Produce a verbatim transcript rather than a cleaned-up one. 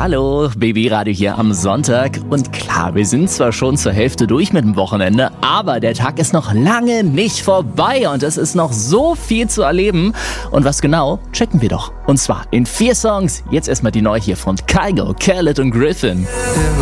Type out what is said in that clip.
Hallo, Babyradio hier am Sonntag. Und klar, wir sind zwar schon zur Hälfte durch mit dem Wochenende, aber der Tag ist noch lange nicht vorbei und es ist noch so viel zu erleben. Und was genau, checken wir doch. Und zwar in vier Songs. Jetzt erstmal die neue hier von Kygo, Khaled und Griffin.